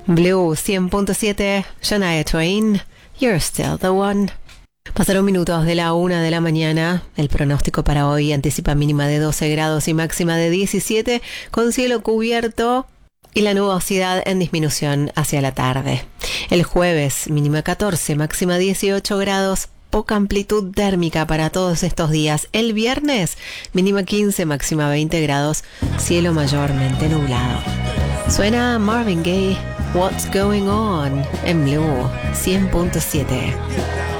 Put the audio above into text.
Blue 100.7, Shania Twain, You're Still the One. Pasaron minutos de la 1 de la mañana. El pronóstico para hoy anticipa mínima de 12 grados y máxima de 17, con cielo cubierto y la nubosidad en disminución hacia la tarde. El jueves, mínima 14, máxima 18 grados, poca amplitud térmica para todos estos días. El viernes, mínima 15, máxima 20 grados, cielo mayormente nublado. Suena Marvin Gaye, What's Going On, en Blue 100.7.